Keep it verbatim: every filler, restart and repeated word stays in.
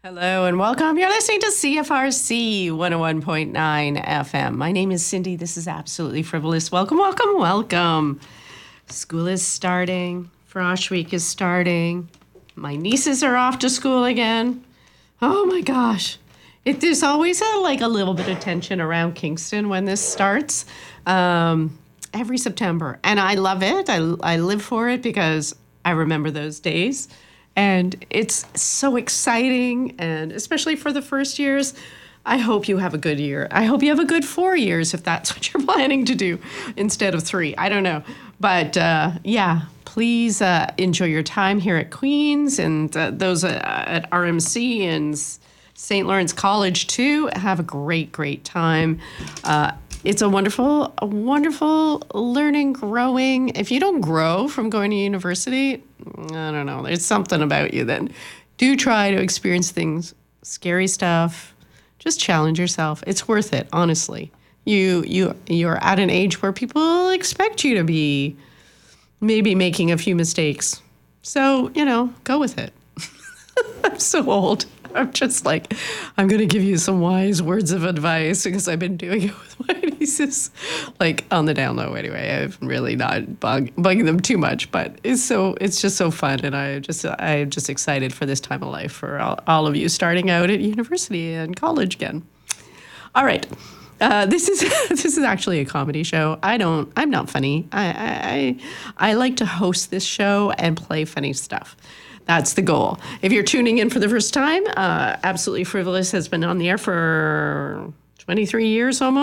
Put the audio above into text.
Hello and welcome. You're listening to C F R C one oh one point nine F M. My name is Cindy. This is Absolutely Frivolous. Welcome, welcome, welcome. School is starting. Frosh Week is starting. My nieces are off to school again. Oh my gosh. It, there's always a, like a little bit of tension around Kingston when this starts um, every September. And I love it. I, I live for it because I remember those days. And it's so exciting, and especially for the first years, I hope you have a good year. I hope you have a good four years if that's what you're planning to do instead of three. I don't know. But uh, yeah, please uh, enjoy your time here at Queen's and uh, those uh, at R M C and Saint Lawrence College too. Have a great, great time. Uh, It's a wonderful, a wonderful learning, growing. If you don't grow from going to university, I don't know. There's something about you then. Do try to experience things, scary stuff. Just challenge yourself. It's worth it, honestly. You you you're at an age where people expect you to be maybe making a few mistakes. So, you know, go with it. I'm so old. I'm just like, I'm going to give you some wise words of advice because I've been doing it with my nieces, like on the down low anyway. I've really not bug, bugging them too much, but it's so, it's just so fun. And I just, I'm just excited for this time of life for all, all of you starting out at university and college again. All right. Uh, this is this is actually a comedy show. I don't. I'm not funny. I I I like to host this show and play funny stuff. That's the goal. If you're tuning in for the first time, uh, Absolutely Frivolous has been on the air for twenty-three years almost.